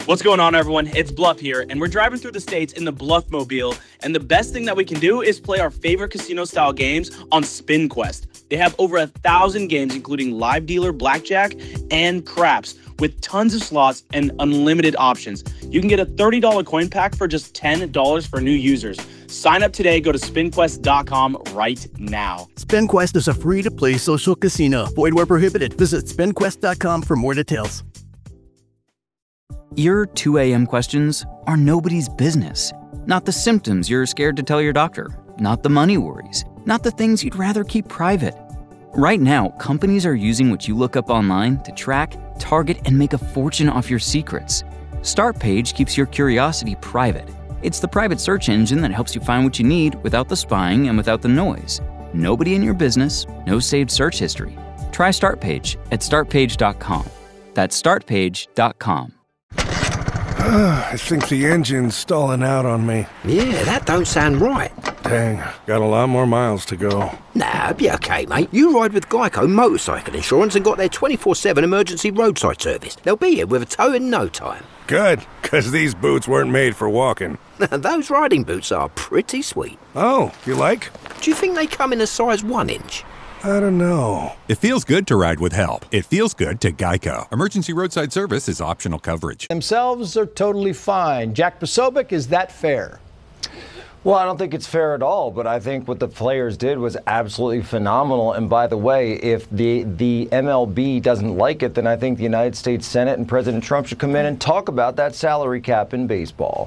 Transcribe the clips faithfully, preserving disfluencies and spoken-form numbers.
What's going on, everyone? It's Bluff here, and we're driving through the states in the Bluff-mobile, and the best thing that we can do is play our favorite casino-style games on SpinQuest. They have over a thousand games, including live dealer blackjack and craps, with tons of slots and unlimited options. You can get a thirty dollars coin pack for just ten dollars for new users. Sign up today. Go to spin quest dot com right now. SpinQuest is a free-to-play social casino. Void where prohibited. Visit spin quest dot com for more details. Your two a.m. questions are nobody's business. Not the symptoms you're scared to tell your doctor. Not the money worries. Not the things you'd rather keep private. Right now, companies are using what you look up online to track, target, and make a fortune off your secrets. Startpage keeps your curiosity private. It's the private search engine that helps you find what you need without the spying and without the noise. Nobody in your business, no saved search history. Try Startpage at start page dot com. That's start page dot com. I think the engine's stalling out on me. Yeah, that don't sound right. Dang, got a lot more miles to go. Nah, be okay, mate. You ride with Geico Motorcycle Insurance and got their twenty-four seven emergency roadside service. They'll be here with a tow in no time. Good, because these boots weren't made for walking. Those riding boots are pretty sweet. Oh, you like? Do you think they come in a size one inch? I don't know. It feels good to ride with help. It feels good to Geico. Emergency roadside service is optional coverage. Themselves are totally fine. Jack Posobiec, is that fair? Well, I don't think it's fair at all, but I think what the players did was absolutely phenomenal. And by the way, if the, the M L B doesn't like it, then I think the United States Senate and President Trump should come in and talk about that salary cap in baseball.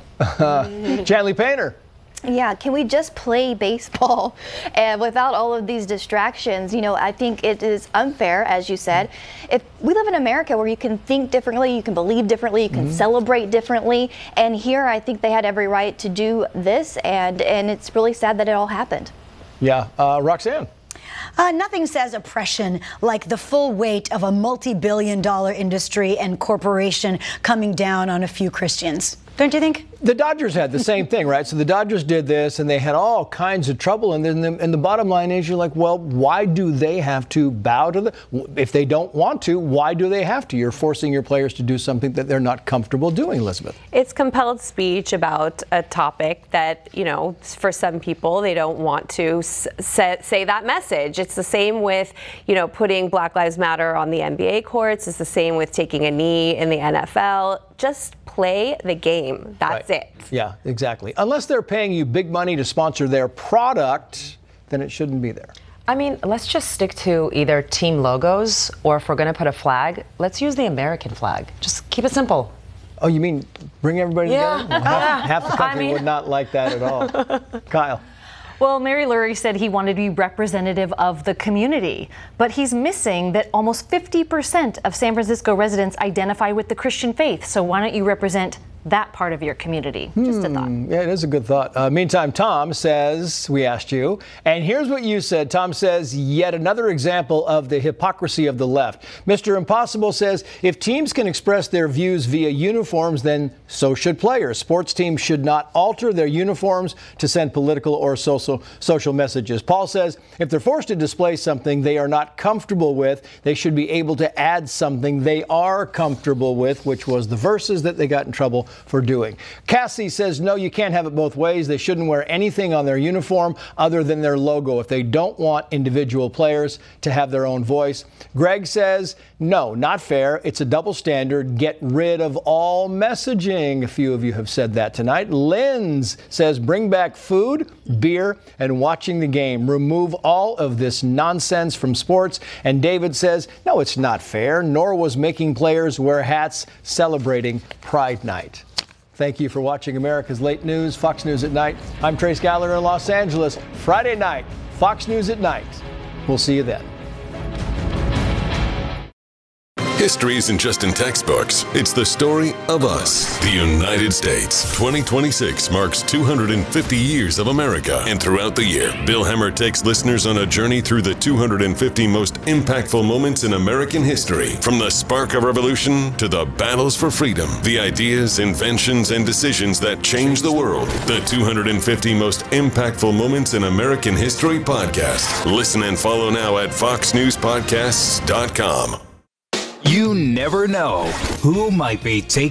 Chanley Painter. Yeah, can we just play baseball and without all of these distractions? You know, I think it is unfair, as you said. If we live in America where you can think differently, you can believe differently, you can mm-hmm. celebrate differently, and here I think they had every right to do this, and, and it's really sad that it all happened. Yeah, uh, Roxanne. Uh, nothing says oppression like the full weight of a multi-billion dollar industry and corporation coming down on a few Christians. Don't you think? The Dodgers had the same thing, right? So the Dodgers did this, and they had all kinds of trouble. And then, the, and the bottom line is, you're like, well, why do they have to bow to the? If they don't want to, why do they have to? You're forcing your players to do something that they're not comfortable doing, Elizabeth. It's compelled speech about a topic that, you know, for some people, they don't want to say, say that message. It's the same with, you know, putting Black Lives Matter on the N B A courts. It's the same with taking a knee in the N F L. Just play the game. That's right. it. Yeah, exactly. Unless they're paying you big money to sponsor their product, then it shouldn't be there. I mean, let's just stick to either team logos, or if we're going to put a flag, let's use the American flag. Just keep it simple. Oh, you mean bring everybody yeah. together? Well, half, half the country I mean... would not like that at all. Kyle. Well, Mary Lurie said he wanted to be representative of the community, but he's missing that almost fifty percent of San Francisco residents identify with the Christian faith. So why don't you represent that part of your community? Just hmm. a thought. Yeah, it is a good thought. Uh, meantime, Tom says, we asked you, and here's what you said. Tom says, yet another example of the hypocrisy of the left. Mister Impossible says, if teams can express their views via uniforms, then so should players. Sports teams should not alter their uniforms to send political or social, social messages. Paul says, if they're forced to display something they are not comfortable with, they should be able to add something they are comfortable with, which was the verses that they got in trouble for doing. Cassie says, no, you can't have it both ways. They shouldn't wear anything on their uniform other than their logo if they don't want individual players to have their own voice. Greg says, no, not fair. It's a double standard. Get rid of all messaging. A few of you have said that tonight. Linz says, bring back food, beer, and watching the game. Remove all of this nonsense from sports. And David says, no, it's not fair, nor was making players wear hats celebrating Pride Night. Thank you for watching America's Late News, Fox News at Night. I'm Trace Gallagher in Los Angeles. Friday night, Fox News at Night. We'll see you then. History isn't just in textbooks. It's the story of us, the United States. twenty twenty-six marks two hundred fifty years of America. And throughout the year, Bill Hemmer takes listeners on a journey through the two hundred fifty most impactful moments in American history. From the spark of revolution to the battles for freedom, the ideas, inventions, and decisions that changed the world. The two hundred fifty most impactful moments in American history podcast. Listen and follow now at fox news podcasts dot com. You never know who might be taking